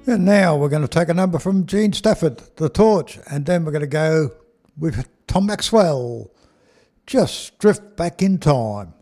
And now we're going to take a number from Gene Stafford, The Torch, and then we're going to go with Tom Maxwell, Just Drift Back in Time.